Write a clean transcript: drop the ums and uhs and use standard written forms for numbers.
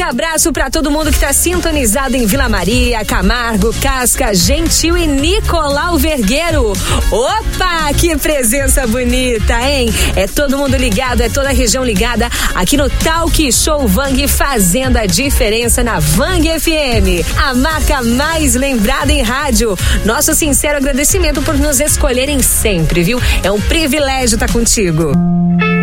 abraço para todo mundo que tá sintonizado em Vila Maria, Camargo, Casca, Gentil e Nicolau Vergueiro. Opa, que presença bonita, hein? É todo mundo ligado, é toda a região ligada aqui no Talk Show Vang, fazendo a diferença na Vang FM, a marca mais lembrada em rádio. Nosso sincero agradecimento por nos escolherem sempre, viu? É um privilégio estar contigo.